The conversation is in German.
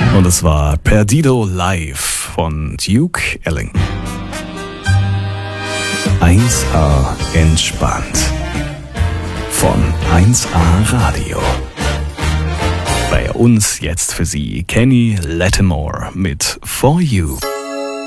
Und es war Perdido Live von Duke Ellington. 1A entspannt. Von 1A Radio. Bei uns jetzt für Sie Kenny Lattimore mit For You.